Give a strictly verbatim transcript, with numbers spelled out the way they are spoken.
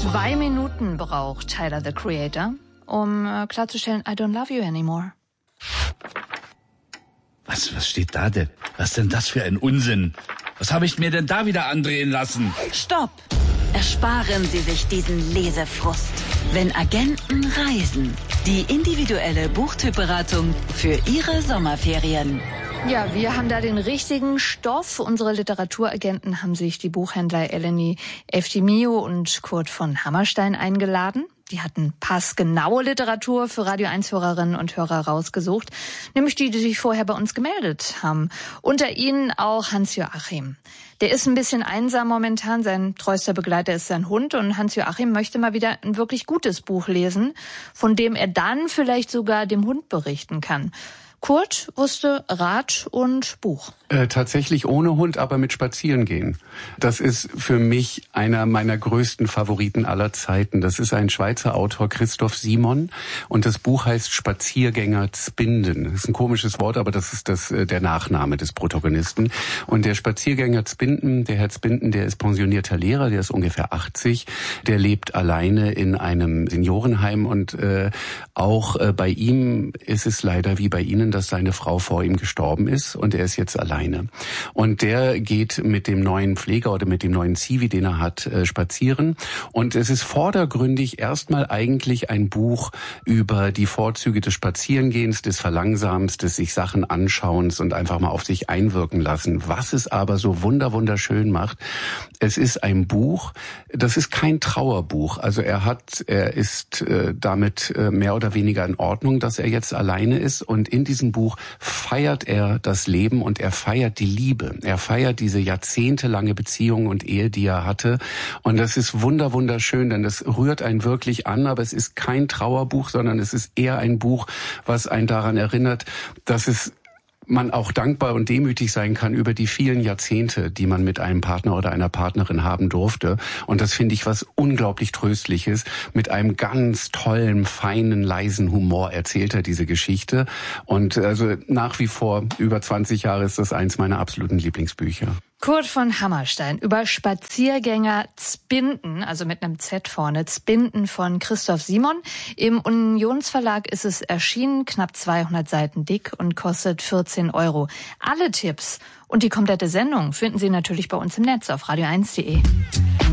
Zwei Minuten braucht Tyler, the Creator, um äh, klarzustellen, I don't love you anymore. Was, was steht da denn? Was denn das für ein Unsinn? Was habe ich mir denn da wieder andrehen lassen? Stopp! Ersparen Sie sich diesen Lesefrust. Wenn Agenten reisen. Die individuelle Buchtypberatung für Ihre Sommerferien. Ja, wir haben da den richtigen Stoff. Unsere Literaturagenten haben sich die Buchhändler Eleni Eftimiou und Kurt von Hammerstein eingeladen. Die hatten passgenaue Literatur für Radio eins Hörerinnen und Hörer rausgesucht, nämlich die, die sich vorher bei uns gemeldet haben. Unter ihnen auch Hans-Joachim. Der ist ein bisschen einsam momentan, sein treuester Begleiter ist sein Hund und Hans-Joachim möchte mal wieder ein wirklich gutes Buch lesen, von dem er dann vielleicht sogar dem Hund berichten kann. Kurt wusste Rat und Buch. Äh, tatsächlich ohne Hund, aber mit Spazierengehen. Das ist für mich einer meiner größten Favoriten aller Zeiten. Das ist ein Schweizer Autor, Christoph Simon, und das Buch heißt Spaziergänger Zbinden. Das ist ein komisches Wort, aber das ist das äh, der Nachname des Protagonisten. Und der Spaziergänger Zbinden, der Herr Zbinden, der ist pensionierter Lehrer, der ist ungefähr achtzig, der lebt alleine in einem Seniorenheim und äh, auch äh, bei ihm ist es leider wie bei Ihnen, dass seine Frau vor ihm gestorben ist und er ist jetzt alleine. Und der geht mit dem neuen Pfleger oder mit dem neuen Zivi, den er hat, äh, spazieren. Und es ist vordergründig erstmal eigentlich ein Buch über die Vorzüge des Spazierengehens, des Verlangsamens, des sich Sachen Anschauens und einfach mal auf sich einwirken lassen. Was es aber so wunder wunderschön macht, es ist ein Buch, das ist kein Trauerbuch. Also er hat, er ist äh, damit äh, mehr oder weniger in Ordnung, dass er jetzt alleine ist. Und in diesem Buch feiert er das Leben und er feiert die Liebe. Er feiert diese jahrzehntelange Beziehung und Ehe, die er hatte. Und das ist wunder wunderschön, denn das rührt einen wirklich an. Aber es ist kein Trauerbuch, sondern es ist eher ein Buch, was einen daran erinnert, dass es man auch dankbar und demütig sein kann über die vielen Jahrzehnte, die man mit einem Partner oder einer Partnerin haben durfte. Und das finde ich was unglaublich Tröstliches. Mit einem ganz tollen, feinen, leisen Humor erzählt er diese Geschichte. Und also nach wie vor, über zwanzig Jahre, ist das eins meiner absoluten Lieblingsbücher. Kurt von Hammerstein über Spaziergänger Zbinden, also mit einem Z vorne, Zbinden von Christoph Simon. Im Unionsverlag ist es erschienen, knapp zweihundert Seiten dick und kostet vierzehn Euro. Alle Tipps und die komplette Sendung finden Sie natürlich bei uns im Netz auf radio eins punkt de.